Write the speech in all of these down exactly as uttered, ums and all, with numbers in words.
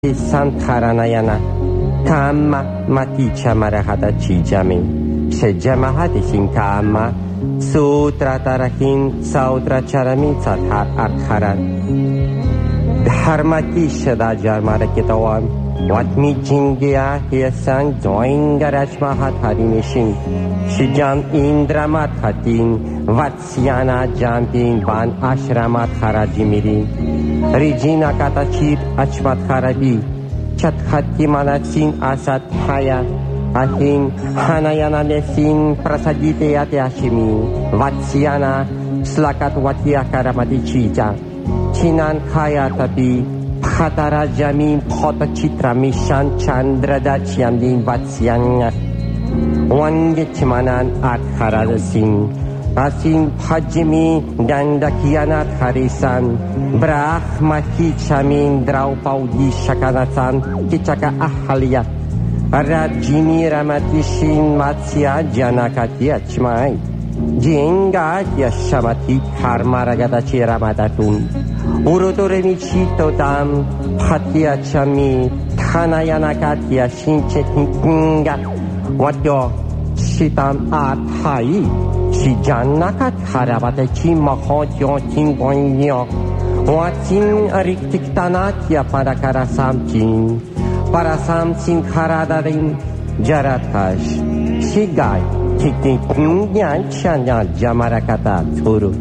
Santaranayana Kama Maticha Marahada Chijami Shejamahadisin Kama Sutra Tarahin Sautra Charami Satar Akharan Dharmati Shada Jarmarakitawan Watmi Jingia Hiasan Doingaraj Mahatarimishin Shijam Indramat Hatin Vatsyana Jampin Ban Ashramat Harajimirin Regina Katachit Achmat Harabi Chathati Manatsin Asat Haya Ahin Hanayana Lesin Prasadite Atyashimi Vatsyana Slakat Watya Karamati Chija Chinan Kaya Tabi Hatara Jamin Pota Chitra Mishan Chandra Dachiandin Vatsyana Wangitmanan Akharasin Asin Pajimi Dandakianat Harisan Brahmati Chamin Draupaudi Shakanatan Kichaka Ahalia Rajini Ramatishin Matsya Janakatia Chmai Jenga Yashamati Harmaragadachi Ramadatun Urutoremichito Dam Patia Chami Tanayanakatia Shinchetinga Watyo Shitam Athai Shijanakat Harabata Chimahojo Tingonyo Watin Ariktiktanatya Parakarasamchin Parasamchin Karadarin Jaratash Shigai Tikinyan Chanya Jamarakata Turu.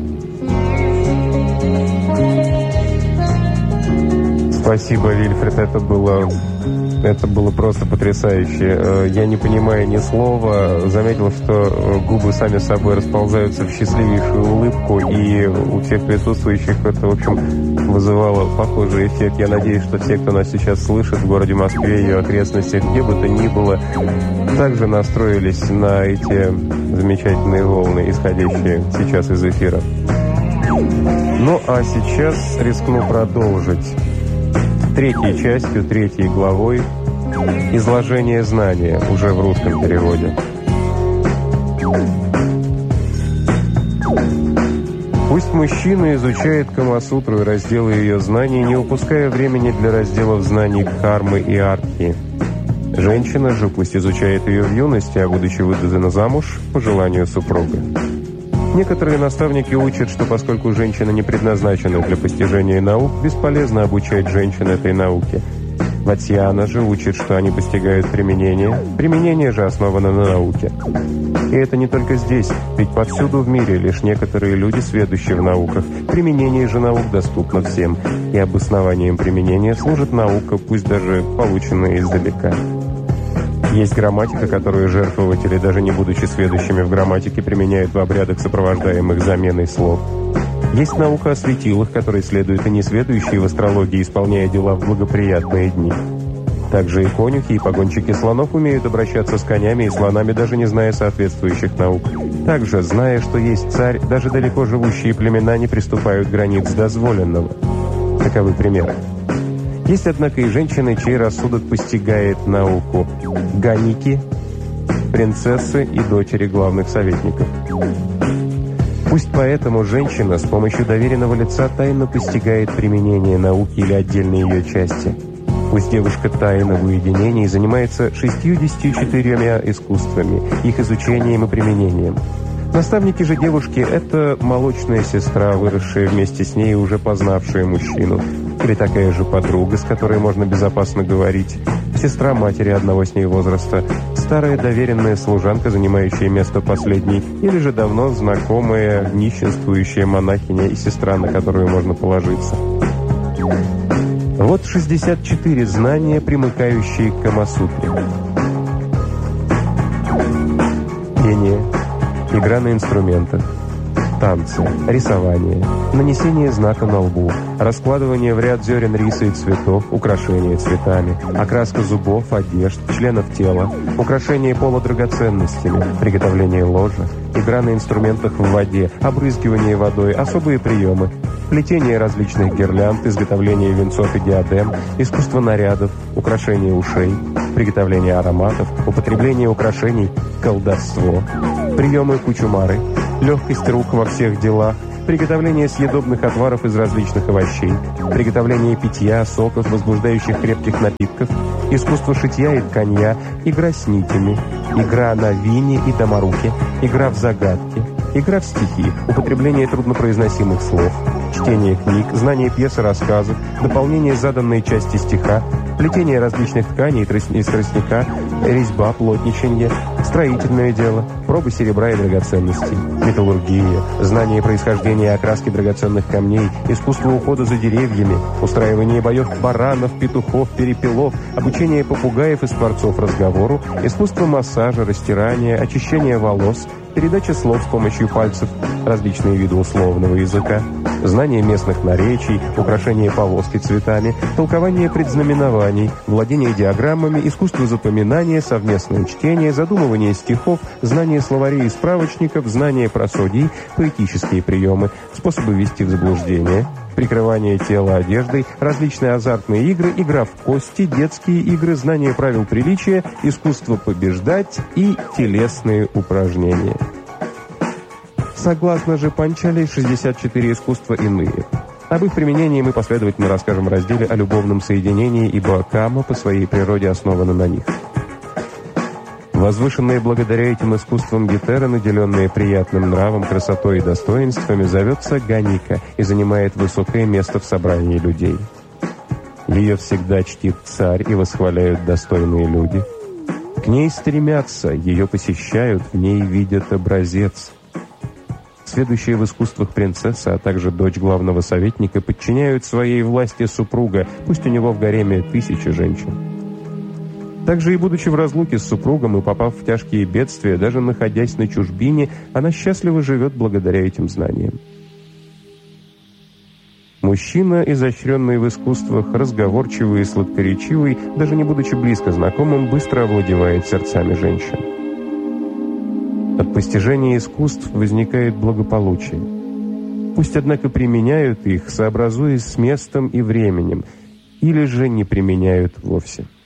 Спасибо, Вильфред, это было, это было просто потрясающе. Я не понимаю ни слова, заметил, что губы сами собой расползаются в счастливейшую улыбку, и у всех присутствующих это, в общем, вызывало похожий эффект. Я надеюсь, что те, кто нас сейчас слышит в городе Москве и ее окрестностях, где бы то ни было, также настроились на эти замечательные волны, исходящие сейчас из эфира. Ну, а сейчас рискну продолжить третьей частью, третьей главой «Изложение знания» уже в русском переводе. Пусть мужчина изучает Камасутру и разделы ее знаний, не упуская времени для разделов знаний кармы и артхи. Женщина же пусть изучает ее в юности, а будучи выдана замуж, по желанию супруга. Некоторые наставники учат, что поскольку женщина не предназначена для постижения наук, бесполезно обучать женщин этой науке. Ватсьяна же учит, что они постигают применение. Применение же основано на науке. И это не только здесь, ведь повсюду в мире лишь некоторые люди, сведущие в науках. Применение же наук доступно всем, и обоснованием применения служит наука, пусть даже полученная издалека. Есть грамматика, которую жертвователи, даже не будучи сведущими в грамматике, применяют в обрядах, сопровождаемых заменой слов. Есть наука о светилах, которой следуют и несведущие в астрологии, исполняя дела в благоприятные дни. Также и конюхи, и погонщики слонов умеют обращаться с конями и слонами, даже не зная соответствующих наук. Также, зная, что есть царь, даже далеко живущие племена не приступают к границ дозволенного. Таковы примеры. Есть, однако, и женщины, чей рассудок постигает науку. Ганики, принцессы и дочери главных советников. Пусть поэтому женщина с помощью доверенного лица тайно постигает применение науки или отдельные ее части. Пусть девушка тайно в уединении занимается шестьюдесятью четырьмя искусствами, их изучением и применением. Наставники же девушки – это молочная сестра, выросшая вместе с ней и уже познавшая мужчину. Или такая же подруга, с которой можно безопасно говорить, сестра матери одного с ней возраста, старая доверенная служанка, занимающая место последней, или же давно знакомая нищенствующая монахиня и сестра, на которую можно положиться. Вот шестьдесят четыре знания, примыкающие к Камасутре. Пение, игра на инструментах, танцы, рисование, нанесение знака на лбу, раскладывание в ряд зерен риса и цветов, украшение цветами, окраска зубов, одежд, членов тела, украшение пола драгоценностями, приготовление ложа, игра на инструментах в воде, обрызгивание водой, особые приемы, плетение различных гирлянд, изготовление венцов и диадем, искусство нарядов, украшение ушей, приготовление ароматов, употребление украшений, колдовство, приемы кучумары, легкость рук во всех делах, приготовление съедобных отваров из различных овощей, приготовление питья, соков, возбуждающих крепких напитков, искусство шитья и тканья, игра с нитями, игра на вине и доморуке, игра в загадки, игра в стихи, употребление труднопроизносимых слов, чтение книг, знание пьес и рассказов, дополнение заданной части стиха, плетение различных тканей из тростника, резьба, плотничанье, строительное дело, пробы серебра и драгоценностей, металлургия, знание происхождения и окраски драгоценных камней, искусство ухода за деревьями, устраивание боев баранов, петухов, перепелов, обучение попугаев и скворцов разговору, искусство массажа, растирания, очищения волос, передача слов с помощью пальцев, различные виды условного языка, знание местных наречий, украшение повозки цветами, толкование предзнаменований, владение диаграммами, искусство запоминания, совместное чтение, задумывание стихов, знание словарей и справочников, знание просодий, поэтические приемы, способы ввести в заблуждение, прикрывание тела одеждой, различные азартные игры, игра в кости, детские игры, знание правил приличия, искусство побеждать и телесные упражнения. Согласно же Панчали, шестьдесят четыре искусства иные. Об их применении мы последовательно расскажем в разделе о любовном соединении, ибо кама по своей природе основана на них. Возвышенные благодаря этим искусствам Гетера, наделенные приятным нравом, красотой и достоинствами, зовется Ганика и занимает высокое место в собрании людей. Ее всегда чтит царь и восхваляют достойные люди. К ней стремятся, ее посещают, в ней видят образец. Следующие в искусствах принцесса, а также дочь главного советника, подчиняют своей власти супруга, пусть у него в гареме тысячи женщин. Также и будучи в разлуке с супругом и попав в тяжкие бедствия, даже находясь на чужбине, она счастливо живет благодаря этим знаниям. Мужчина, изощренный в искусствах, разговорчивый и сладкоречивый, даже не будучи близко знакомым, быстро овладевает сердцами женщин. От постижения искусств возникает благополучие. Пусть, однако, применяют их, сообразуясь с местом и временем, или же не применяют вовсе.